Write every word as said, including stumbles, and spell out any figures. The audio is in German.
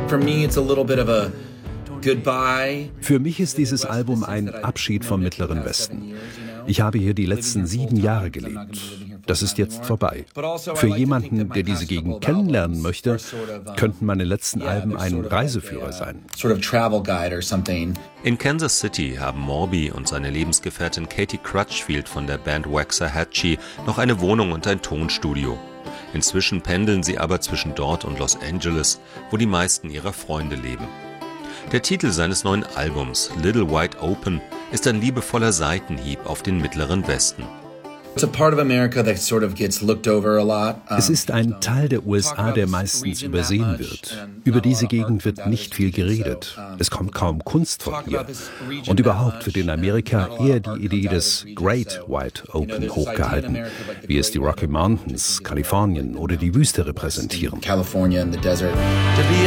Für mich ist dieses Album ein Abschied vom Mittleren Westen. Ich habe hier die letzten sieben Jahre gelebt. Das ist jetzt vorbei. Für jemanden, der diese Gegend kennenlernen möchte, könnten meine letzten Alben ein Reiseführer sein. In Kansas City haben Morby und seine Lebensgefährtin Katie Crutchfield von der Band Waxahachie noch eine Wohnung und ein Tonstudio. Inzwischen pendeln sie aber zwischen dort und Los Angeles, wo die meisten ihrer Freunde leben. Der Titel seines neuen Albums, Little Wide Open, ist ein liebevoller Seitenhieb auf den Mittleren Westen. Es ist ein Teil der U S A, der meistens übersehen wird. Über diese Gegend wird nicht viel geredet. Es kommt kaum Kunst von hier. Und überhaupt wird in Amerika eher die Idee des Great Wide Open hochgehalten, wie es die Rocky Mountains, Kalifornien oder die Wüste repräsentieren.